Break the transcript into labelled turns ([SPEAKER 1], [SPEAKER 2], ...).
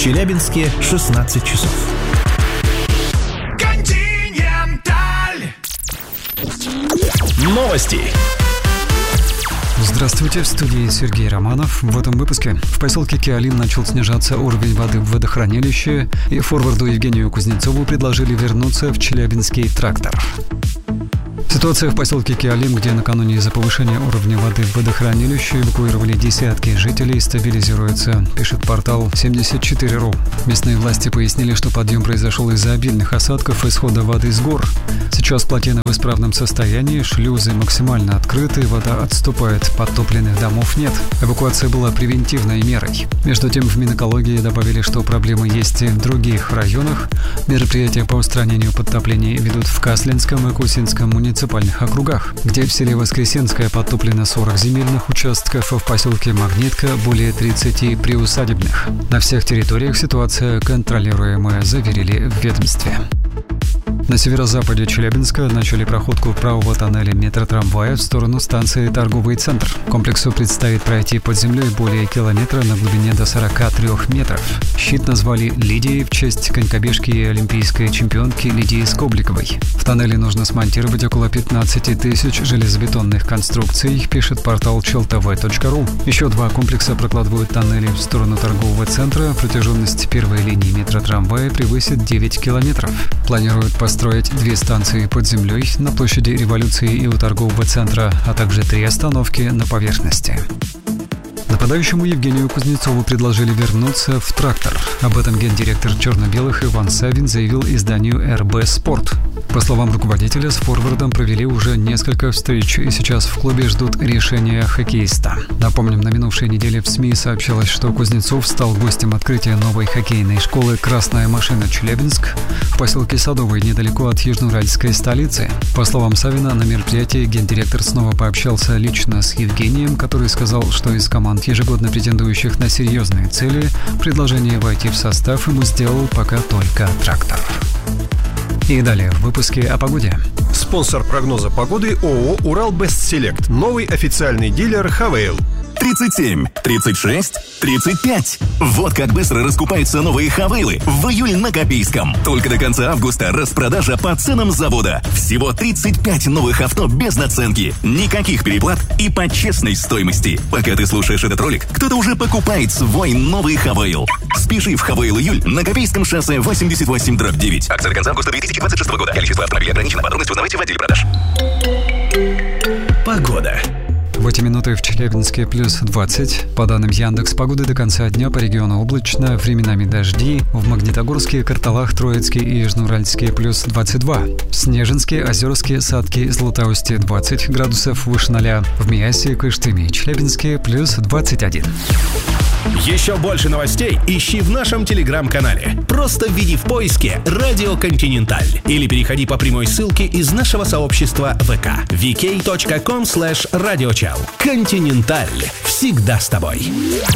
[SPEAKER 1] Челябинске 16 часов. Новости.
[SPEAKER 2] Здравствуйте, в студии Сергей Романов. В этом выпуске в поселке Киалин начал снижаться уровень воды в водохранилище, и форварду Евгению Кузнецову предложили вернуться в Челябинский трактор. Ситуация в поселке Киалин, где накануне из-за повышения уровня воды в водохранилище эвакуировали десятки жителей, стабилизируется, пишет портал 74.ru. Местные власти пояснили, что подъем произошел из-за обильных осадков и схода воды с гор. Сейчас плотина в исправном состоянии, шлюзы максимально открыты, вода отступает, подтопленных домов нет. Эвакуация была превентивной мерой. Между тем, в Минэкологии добавили, что проблемы есть и в других районах. Мероприятия по устранению подтоплений ведут в Каслинском и Кусинском муниципальных округах, где в селе Воскресенское подтоплено 40 земельных участков, а в поселке Магнитка более 30 приусадебных. На всех территориях ситуация контролируемая, заверили в ведомстве. На северо-западе Челябинска начали проходку правого тоннеля метротрамвая в сторону станции «Торговый центр». Комплексу предстоит пройти под землей более километра на глубине до 43 метров. Щит назвали «Лидией» в честь конькобежки и олимпийской чемпионки Лидии Скобликовой. В тоннеле нужно смонтировать около 15 тысяч железобетонных конструкций, пишет портал cheltv.ru. Еще два комплекса прокладывают тоннели в сторону торгового центра. Протяженность первой линии метротрамвая превысит 9 километров. Планируют построить 2 станции под землей на площади Революции и у торгового центра, а также 3 остановки на поверхности. Нападающему Евгению Кузнецову предложили вернуться в трактор. Об этом гендиректор черно-белых Иван Савин заявил изданию РБ Спорт. По словам руководителя, с форвардом провели уже несколько встреч, и сейчас в клубе ждут решения хоккеиста. Напомним, на минувшей неделе в СМИ сообщалось, что Кузнецов стал гостем открытия новой хоккейной школы «Красная машина Челябинск» в поселке Садовый, недалеко от южноуральской столицы. По словам Савина, на мероприятии гендиректор снова пообщался лично с Евгением, который сказал, что из команд, ежегодно претендующих на серьезные цели, предложение войти в состав ему сделал пока только трактор. И далее в выпуске о погоде.
[SPEAKER 1] Спонсор прогноза погоды ООО «Урал Бест Селект». Новый официальный дилер «Хавейл».
[SPEAKER 3] 37, 36, 35. Вот как быстро раскупаются новые «Хавейлы» в июль на Копейском. Только до конца августа распродажа по ценам завода. Всего 35 новых авто без наценки. Никаких переплат и по честной стоимости. Пока ты слушаешь этот ролик, кто-то уже покупает свой новый «Хавейл». Спеши в «Хавейл июль» на Копейском шоссе 88/9. Акция до конца августа 2026 года. Количество автомобилей ограничено. Подробности узнавайте в отделе продаж.
[SPEAKER 1] Погода.
[SPEAKER 2] В эти минуты в Челябинске плюс 20. По данным Яндекс.Погоды, до конца дня по региону облачно, временами дожди. В Магнитогорске, Карталах, Троицке и Южноуральске плюс 22. В Снежинске, Озерске, Садке, Златоусте 20 градусов выше 0. В Миасе, Кыштыме и Челябинске плюс 21.
[SPEAKER 1] Еще больше новостей ищи в нашем телеграм-канале. Просто введи в поиске «Радио Континенталь» или переходи по прямой ссылке из нашего сообщества ВК vk.com/radiochal. Континенталь. Всегда с тобой.